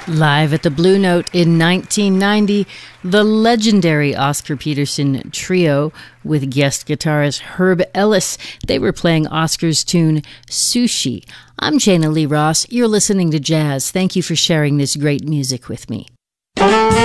Live at the Blue Note in 1990, the legendary Oscar Peterson Trio with guest guitarist Herb Ellis. They were playing Oscar's tune, Sushi. I'm Jana Lee Ross. You're listening to Jazz. Thank you for sharing this great music with me.